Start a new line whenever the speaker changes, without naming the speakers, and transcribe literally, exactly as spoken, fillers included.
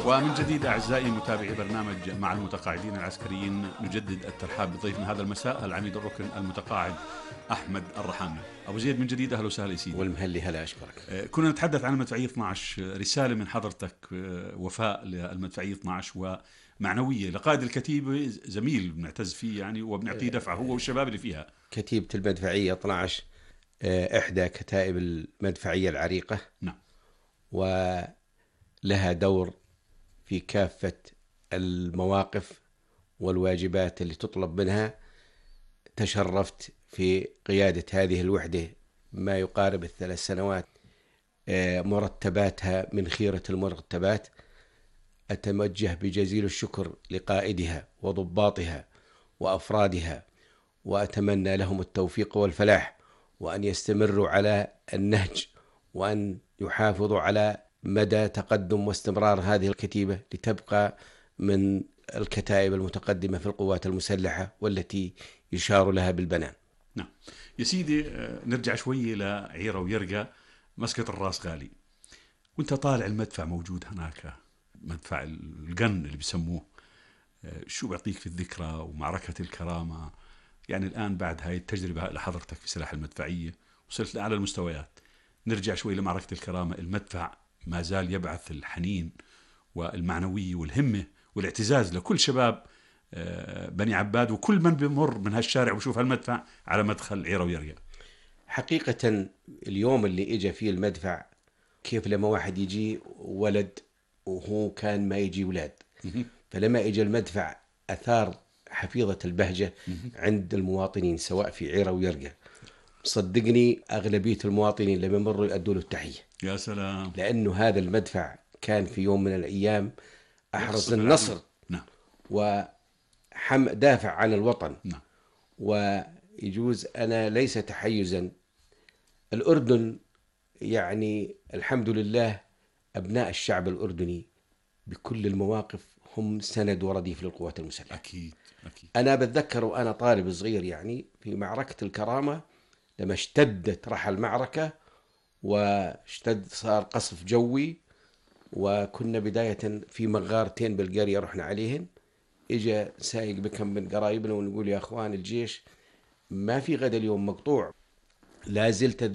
ومن جديد أعزائي متابعي برنامج مع المتقاعدين العسكريين، نجدد الترحاب بضيفنا هذا المساء العميد الركن المتقاعد أحمد الرحامي. أبو زيد من جديد، أهلا وسهلا سيدي.
والمهلي هلا، أشكرك.
كنا نتحدث عن المدفعية اثنا عشر، رسالة من حضرتك وفاء للمدفعية اثنا عشر ومعنوية لقائد الكتيبة، زميل بنعتز فيه يعني وبنعطيه دفعة هو والشباب اللي فيها.
كتيبة المدفعية اثنا عشر إحدى كتائب المدفعية العريقة،
نعم،
ولها دور في كافة المواقف والواجبات اللي تطلب منها. تشرفت في قيادة هذه الوحدة ما يقارب الثلاث سنوات، مرتباتها من خيرة المرتبات. أتوجه بجزيل الشكر لقائدها وضباطها وأفرادها، وأتمنى لهم التوفيق والفلاح، وأن يستمروا على النهج، وأن يحافظوا على مدى تقدم واستمرار هذه الكتيبة لتبقى من الكتائب المتقدمة في القوات المسلحة والتي يشار لها بالبنان.
نعم يا سيدي، نرجع شوي لعيرة ويرقة، مسكة الراس غالي. وانت طالع المدفع موجود هناك، مدفع القن اللي بيسموه، شو بيعطيك في الذكرى ومعركة الكرامة؟ يعني الآن بعد هاي التجربة لحضرتك في سلاح المدفعية وصلت لأعلى المستويات، نرجع شوي لمعركة الكرامة. المدفع ما زال يبعث الحنين والمعنوية والهمة والاعتزاز لكل شباب بني عباد وكل من بمر من هالشارع وشوف هالمدفع على مدخل عيرة ويرقة.
حقيقة اليوم اللي إجا فيه المدفع، كيف لما واحد يجي ولد وهو كان ما يجي ولاد، فلما إجا المدفع أثار حفيظة البهجة عند المواطنين سواء في عيرة ويرقة. صدقني أغلبية المواطنين لما يمروا يأدوا له التحية.
يا سلام،
لأنه هذا المدفع كان في يوم من الأيام أحرز النصر،
نعم،
وحم دافع عن الوطن.
نعم.
ويجوز أنا ليس تحيزا، الأردن يعني الحمد لله أبناء الشعب الأردني بكل المواقف هم سند ورديف للقوات المسلحة.
أكيد أكيد.
أنا بتذكر وأنا طالب صغير يعني في معركة الكرامة، لما اشتدت رح المعركة واشتد صار قصف جوي، وكنا بداية في مغارتين بالقرية رحنا عليهن. إجا سايق بكم من قرايبنا ونقول يا أخوان الجيش ما في غدا اليوم مقطوع، لا زلت